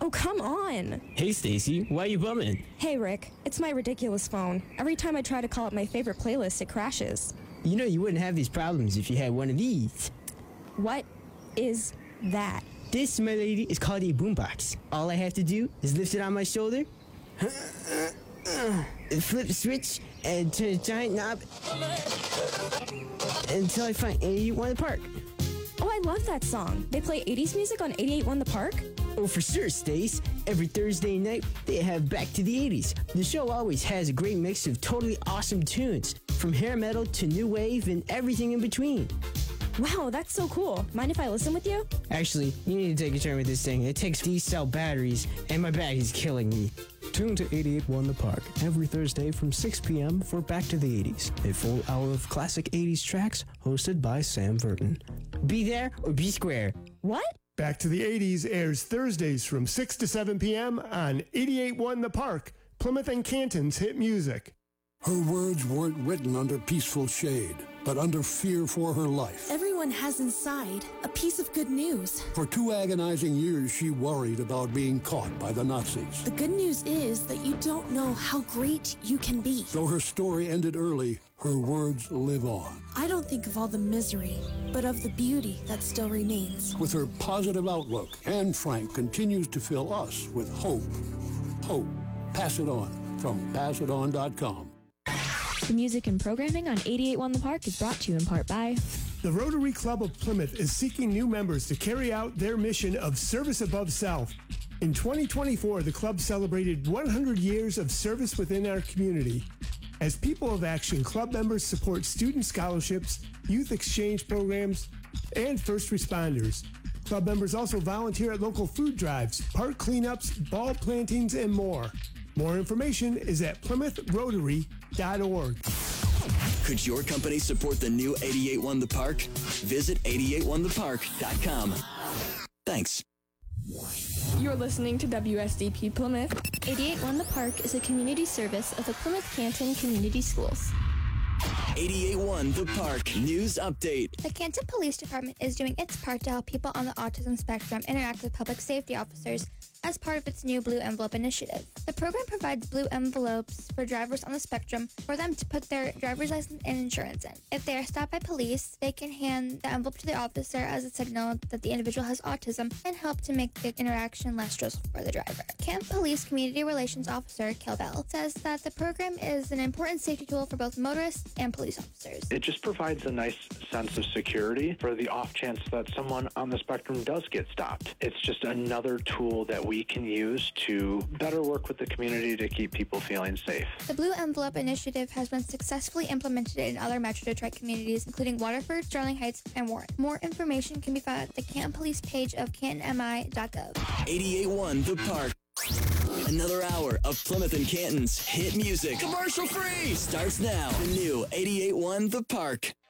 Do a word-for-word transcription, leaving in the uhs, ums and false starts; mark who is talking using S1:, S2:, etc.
S1: Oh, come on.
S2: Hey, Stacy, why you bumming?
S1: Hey, Rick. It's my ridiculous phone. Every time I try to call up my favorite playlist, it crashes.
S2: You know you wouldn't have these problems if you had one of these.
S1: What is that?
S2: This, my lady, is called a boombox. All I have to do is lift it on my shoulder, flip the switch, and turn the giant knob until I find eighty-eight one The Park.
S1: Oh, I love that song. They play eighties music on eighty-eight one The Park?
S2: Oh, for sure, Stace. Every Thursday night, they have Back to the eighties. The show always has a great mix of totally awesome tunes, from hair metal to new wave and everything in between.
S1: Wow, that's so cool. Mind if I listen with you?
S2: Actually, you need to take a turn with this thing. It takes D-cell batteries, and my back is killing me.
S3: Tune to eighty-eight one The Park every Thursday from six p.m. for Back to the eighties, a full hour of classic eighties tracks hosted by Sam Verton.
S2: Be there or be square.
S1: What?
S4: Back to the eighties airs Thursdays from six to seven p.m. on eighty-eight one The Park, Plymouth and Canton's hit music.
S5: Her words weren't written under peaceful shade, but under fear for her life.
S6: Everyone has inside a piece of good news.
S5: For two agonizing years, she worried about being caught by the Nazis.
S6: The good news is that you don't know how great you can be.
S5: Though her story ended early, her words live on.
S6: I don't think of all the misery, but of the beauty that still remains.
S5: With her positive outlook, Anne Frank continues to fill us with hope. Hope. Pass it on from pass it on dot com.
S7: The music and programming on eighty-eight one The Park is brought to you in part by
S4: The Rotary Club of Plymouth is seeking new members to carry out their mission of service above self. In twenty twenty-four, the club celebrated one hundred years of service within our community. As People of Action, club members support student scholarships, youth exchange programs, and first responders. Club members also volunteer at local food drives, park cleanups, ball plantings, and more. More information is at plymouth rotary dot org.
S8: Could your company support the new eighty-eight one The Park? Visit eighty-eight one the park dot com. Thanks.
S9: You're listening to W S D P Plymouth.
S7: eighty-eight one The Park is a community service of the Plymouth Canton Community Schools.
S8: eighty-eight one The Park News Update.
S10: The Canton Police Department is doing its part to help people on the autism spectrum interact with public safety officers as part of its new Blue Envelope initiative. The program provides blue envelopes for drivers on the spectrum for them to put their driver's license and insurance in. If they are stopped by police, they can hand the envelope to the officer as a signal that the individual has autism and help to make the interaction less stressful for the driver. Camp Police Community Relations Officer Kel Bell says that the program is an important safety tool for both motorists and police officers.
S11: It just provides a nice sense of security for the off chance that someone on the spectrum does get stopped. It's just another tool that we we can use to better work with the community to keep people feeling safe.
S10: The Blue Envelope initiative has been successfully implemented in other Metro Detroit communities, including Waterford, Sterling Heights, and Warren. More information can be found at the Canton Police page of canton m i dot gov.
S8: eighty-eight one The Park. Another hour of Plymouth and Canton's hit music. Commercial free! Starts now. The new eighty-eight one The Park.